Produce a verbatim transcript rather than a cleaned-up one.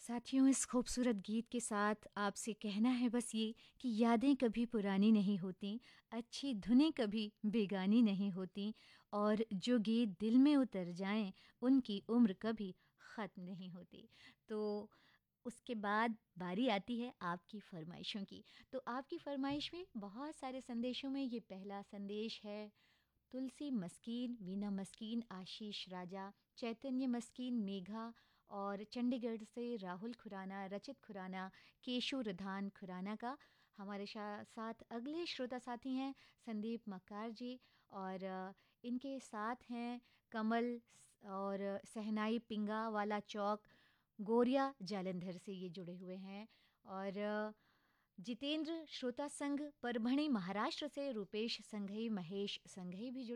साथियों, इस खूबसूरत गीत के साथ आपसे कहना है बस ये कि यादें कभी पुरानी नहीं होती, अच्छी धुनें कभी बेगानी नहीं होती और जो गीत दिल में उतर जाएं, उनकी उम्र कभी ख़त्म नहीं होती। तो उसके बाद बारी आती है आपकी फ़रमाइशों की। तो आपकी फ़रमाइश में बहुत सारे संदेशों में ये पहला संदेश है तुलसी मस्कीन, वीना मस्कीन, आशीष राजा, चैतन्य मस्कीन, मेघा और चंडीगढ़ से राहुल खुराना, रचित खुराना, केशु रधान खुराना का। हमारे शा- साथ अगले श्रोता साथी हैं संदीप मक्कार जी और अ, इनके साथ हैं कमल स- और सहनाई पिंगा वाला चौक, गोरिया जालंधर से ये जुड़े हुए हैं और अ, जितेंद्र श्रोता संघ परभणी महाराष्ट्र से रूपेश संघई, महेश संघई भी जुड़े